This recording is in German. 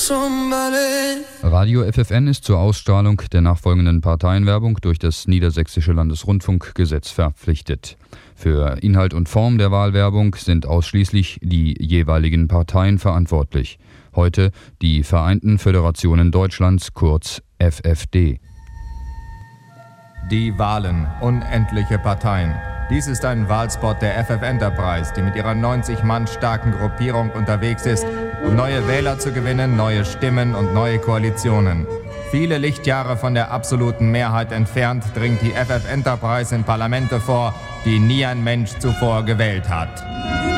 Radio FFN ist zur Ausstrahlung der nachfolgenden Parteienwerbung durch das Niedersächsische Landesrundfunkgesetz verpflichtet. Für Inhalt und Form der Wahlwerbung sind ausschließlich die jeweiligen Parteien verantwortlich. Heute die Vereinten Föderationen Deutschlands, kurz FFD. Die Wahlen, unendliche Parteien. Dies ist ein Wahlspot der FF Enterprise, die mit ihrer 90 Mann starken Gruppierung unterwegs ist, um neue Wähler zu gewinnen, neue Stimmen und neue Koalitionen. Viele Lichtjahre von der absoluten Mehrheit entfernt dringt die FF Enterprise in Parlamente vor, die nie ein Mensch zuvor gewählt hat.